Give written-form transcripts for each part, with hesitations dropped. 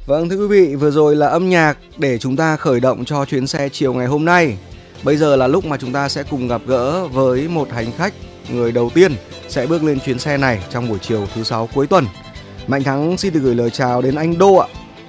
Vâng, thưa quý vị, vừa rồi là âm nhạc để chúng ta khởi động cho chuyến xe chiều ngày hôm nay. Bây giờ là lúc mà chúng ta sẽ cùng gặp gỡ với một hành khách, người đầu tiên sẽ bước lên chuyến xe này trong buổi chiều thứ 6 cuối tuần. Mạnh Thắng xin được gửi lời chào đến anh Đô ạ.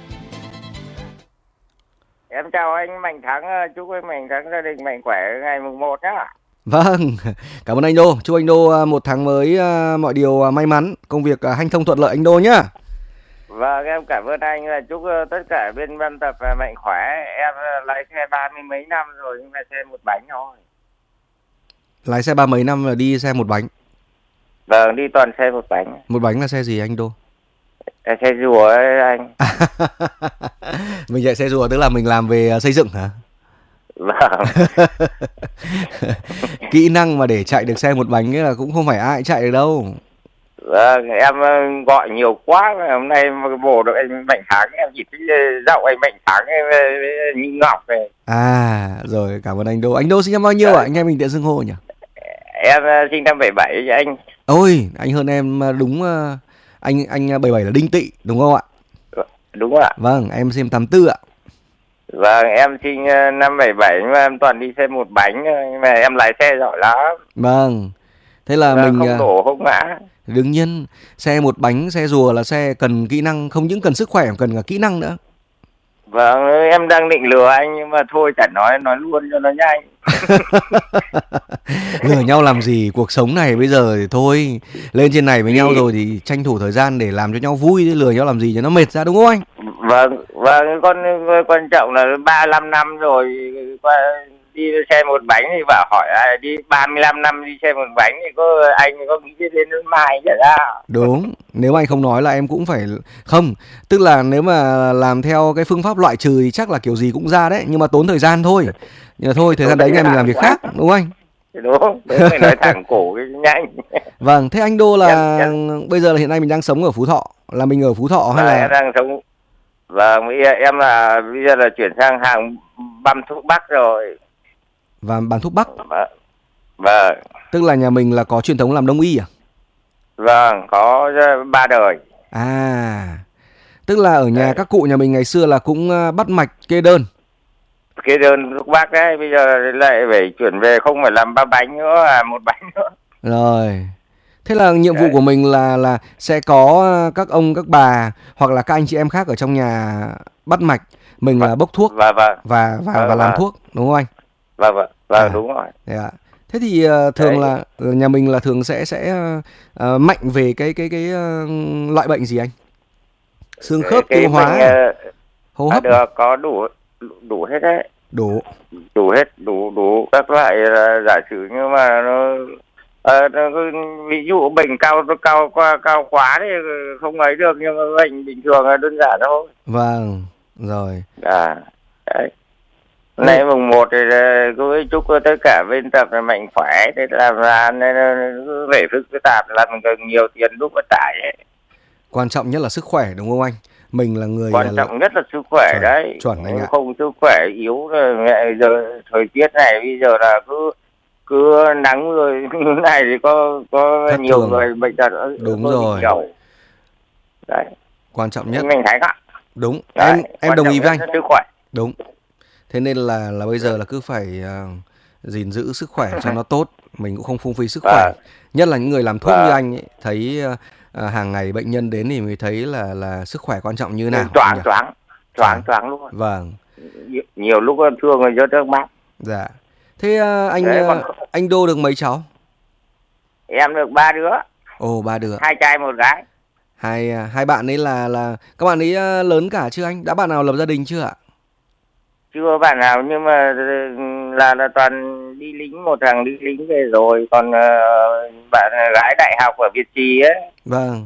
Em chào anh Mạnh Thắng, chúc anh Mạnh Thắng gia đình mạnh khỏe ngày mùng 1 nhá. Vâng, cảm ơn anh Đô. Chúc anh Đô một tháng mới mọi điều may mắn, công việc hanh thông thuận lợi anh Đô nhá. Vâng, em cảm ơn anh, là chúc tất cả bên ban tập mạnh khỏe. Em lái xe 30 mấy năm rồi nhưng mà xe một bánh thôi. Lái xe 30 mấy năm là đi xe một bánh. Vâng, đi toàn xe một bánh. Một bánh là xe gì anh Đô? Xe rùa ấy anh. Mình chạy xe rùa tức là mình làm về xây dựng hả? Vâng. Kỹ năng mà để chạy được xe một bánh ấy là cũng không phải ai chạy được đâu. Vâng, em gọi nhiều quá, hôm nay bồ được anh Mạnh Thắng, em chỉ thích giọng anh Mạnh Thắng như Ngọc này. À, rồi cảm ơn anh Đô. Anh Đô sinh năm bao nhiêu ạ? Anh em mình tiện xưng hô nhỉ? Em sinh năm 77 chứ anh. Ôi, anh hơn em đúng, anh 77 là Đinh Tỵ đúng không ạ? Đúng ạ. Vâng, em sinh 84 ạ. Vâng, em sinh năm 77 nhưng mà em toàn đi xe một bánh nhưng mà em lái xe giỏi lắm. Vâng. Thế là mình không đổ không ngã. Đương nhiên, xe một bánh, xe rùa là xe cần kỹ năng, không những cần sức khỏe mà cần cả kỹ năng nữa. Vâng, em đang định lừa anh nhưng mà thôi chả nói luôn cho nó nhanh. Lừa nhau làm gì, cuộc sống này bây giờ thì thôi, lên trên này với nhau rồi thì tranh thủ thời gian để làm cho nhau vui, chứ lừa nhau làm gì cho nó mệt ra đúng không anh? Vâng, quan trọng là 35 năm rồi đi xe một bánh thì bảo hỏi đi 35 năm đi xe một bánh thì anh có nghĩ đến mai chả ra. Đúng, nếu anh không nói là em cũng phải không, tức là nếu mà làm theo cái phương pháp loại trừ thì chắc là kiểu gì cũng ra đấy, nhưng mà tốn thời gian thôi. Nhưng mà thôi, thời gian đấy ngày mình làm việc khác, đúng không anh? Đúng, phải nói thẳng cổ cái nhanh. Vâng, thế anh Đô là bây giờ là hiện nay mình đang sống ở Phú Thọ, là mình ở Phú Thọ hay là em đang sống. Vâng, em là bây giờ là chuyển sang hàng băm thuốc Bắc rồi. Và bán thuốc Bắc. Vâng. Tức là nhà mình là có truyền thống làm đông y à? Vâng, có 3 đời. À, tức là ở nhà các cụ nhà mình ngày xưa là cũng bắt mạch kê đơn. Kê đơn thuốc Bắc đấy, bây giờ lại phải chuyển về không phải làm 3 bánh nữa, là 1 bánh nữa. Rồi. Thế là nhiệm vụ của mình là sẽ có các ông, các bà hoặc là các anh chị em khác ở trong nhà bắt mạch, mình là bốc thuốc và làm thuốc, đúng không anh? Vâng, đúng rồi. Thế thì thường là nhà mình là thường sẽ mạnh về cái loại bệnh gì anh? Xương khớp, tiêu hóa, hô hấp. Được, có đủ hết đấy. Đủ hết, đủ các loại, giả sử như mà nó ví dụ bệnh cao quá thì không ấy được, nhưng mà bệnh bình thường là đơn giản thôi. Vâng, rồi. Đấy. Nay mùng 1 thì cứ chúc tất cả bên tập là mạnh khỏe, để làm ra nên về phức tạp làm cần nhiều tiền lúc vận tải ấy. Quan trọng nhất là sức khỏe đúng không anh? Mình là người quan trọng nhất là sức khỏe đấy. Chuẩn anh ạ. Không sức khỏe yếu rồi giờ thời tiết này bây giờ là cứ nắng rồi như này thì có nhiều người bệnh tật. Đúng rồi. Đấy. Quan trọng nhất. Mình thấy ạ. Đúng. Em đồng ý với anh. Sức khỏe. Đúng. Thế nên là bây giờ là cứ phải gìn giữ sức khỏe cho nó tốt, mình cũng không phung phí sức khỏe. Nhất là những người làm thuốc như anh ấy, thấy hàng ngày bệnh nhân đến thì mới thấy là sức khỏe quan trọng như nào. Choáng luôn. Vâng. Nhiều lúc thương rồi rớt nước mắt. Dạ. Thế anh Đô được mấy cháu? Em được 3 đứa. Ồ, 3 đứa. 2 trai 1 gái. Hai bạn ấy là các bạn ấy lớn cả chưa anh? Đã bạn nào lập gia đình chưa ạ? Chưa bạn nào, nhưng mà là toàn đi lính, một thằng đi lính về rồi, còn bạn gái đại học ở Việt Trì ấy. Vâng.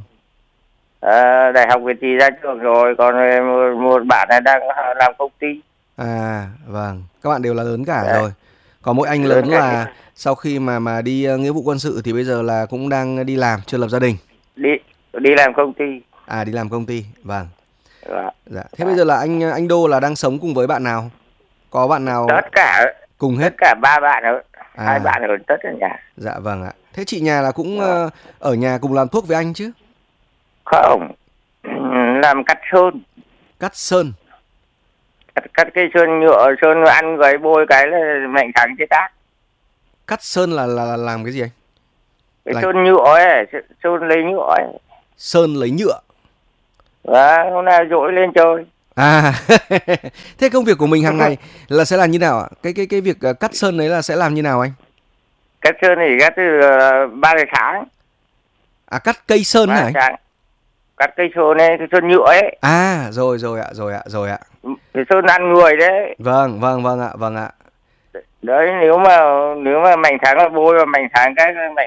Đại học Việt Trì ra trường rồi, còn một bạn này đang làm công ty. À, vâng. Các bạn đều là lớn cả rồi. Còn mỗi anh lớn là sau khi mà đi nghĩa vụ quân sự thì bây giờ là cũng đang đi làm, chưa lập gia đình. Đi làm công ty. À, đi làm công ty, vâng. Dạ. Thế bây giờ là anh Đô là đang sống cùng với bạn nào? Có bạn nào? Tất cả. Cùng hết. Tất cả 3 bạn ở. 2 bạn ở tất cả nhà. Dạ vâng ạ. Thế chị nhà là cũng ở nhà cùng làm thuốc với anh chứ? Không. Làm cắt Cắt sơn. Cắt cây sơn nhựa, sơn ăn người bôi cái là Mạnh Thắng chết ác. Cắt sơn là làm cái gì anh? Cái sơn nhựa ấy, sơn lấy nhựa ấy. Sơn lấy nhựa. Và hôm nay dỗi lên chơi. Thế công việc của mình hàng ngày là sẽ là như nào ạ? Cái việc cắt sơn đấy là sẽ làm như nào anh? Cắt sơn thì cắt từ 3 giờ sáng. Cắt cây sơn này. Cắt cây sơn này, cái sơn nhựa ấy. Rồi ạ. Cái sơn ăn người đấy. Vâng ạ. Đấy, nếu mà Mạnh Thắng là bôi và Mạnh Thắng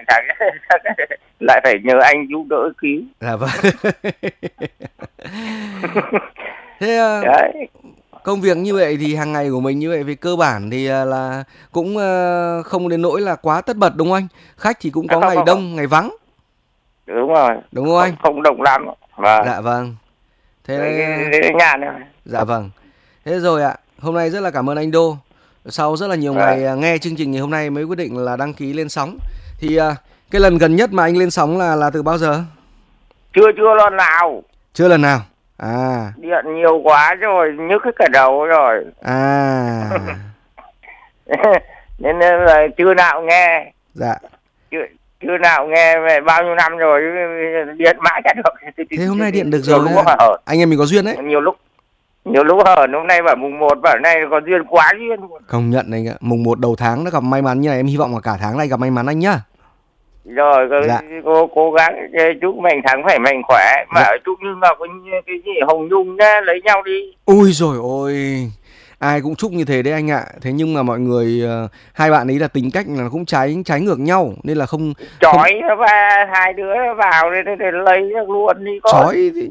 lại phải nhờ anh giúp đỡ cứu. Dạ vâng. Thế đấy. Công việc như vậy thì hàng ngày của mình như vậy về cơ bản thì là cũng không đến nỗi là quá tất bật đúng không anh? Khách thì cũng có ngày đông, ngày vắng. Đúng rồi. Đúng không anh? Không đông lắm. Vâng. Dạ vâng. Thế cái nhà này. Dạ vâng. Thế rồi ạ. Hôm nay rất là cảm ơn anh Đô. Sau rất là nhiều ngày nghe chương trình ngày hôm nay mới quyết định là đăng ký lên sóng. Thì cái lần gần nhất mà anh lên sóng là từ bao giờ? Chưa lần nào. Chưa lần nào. Điện nhiều quá rồi, nhức hết cả đầu rồi. Nên là chưa nào nghe. Dạ. Chưa nào nghe về bao nhiêu năm rồi, điện mãi chả được. Thế hôm nay điện được rồi. Anh em mình có duyên đấy. Nhiều lúc hờn, hôm nay bảo mùng 1, bảo nay có duyên quá duyên. Công nhận anh ạ, mùng 1 đầu tháng nó gặp may mắn như này, em hy vọng là cả tháng này gặp may mắn anh nhá. Rồi, cô cố gắng chúc Mạnh Thắng phải mạnh khỏe. Mà chúc như Ngọc cái gì Hồng Nhung nhá, lấy nhau đi. Ui rồi ôi, ai cũng chúc như thế đấy anh ạ. Thế nhưng mà mọi người, hai bạn ấy là tính cách là cũng trái ngược nhau, nên là không. Chói nó và hai đứa vào để lấy được luôn đi con. Chói